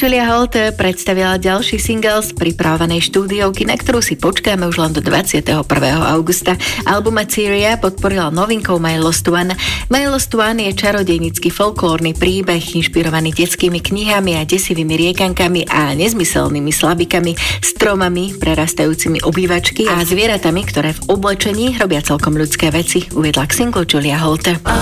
Julia Holt predstavila ďalší single z pripravovanej štúdiovky, na ktorú si počkáme už len do 21. augusta. Album Materia podporila novinkou My Lost One. My Lost One je čarodejnický folklórny príbeh inšpirovaný detskými knihami a desivými riekankami a nezmyselnými slabikami, stromami prerastajúcimi obývačky a zvieratami, ktoré v oblečení robia celkom ľudské veci, uviedla k singlu Julia Holt.